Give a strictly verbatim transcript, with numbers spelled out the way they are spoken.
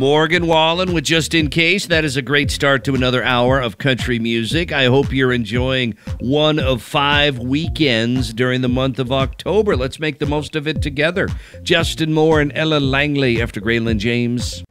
Morgan Wallen with Just In Case. That is a great start to another hour of country music. I hope you're enjoying one of five weekends during the month of October. Let's make the most of it together. Justin Moore and Ella Langley after Graylin James.